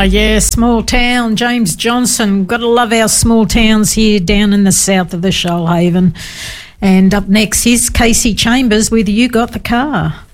Yeah, small town. James Johnson. Got to love our small towns here down in the south of the Shoalhaven. And up next is Casey Chambers with You Got the Car.